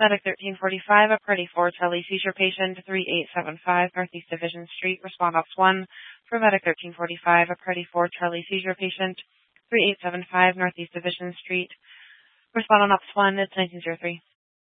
Medic 1345, a Party 4 Tele seizure patient, 3875 Northeast Division Street. Respond Ops 1. For Medic 1345, a Party 4 Tele seizure patient, 3875 Northeast Division Street. Respond on Ops 1. It's 1903.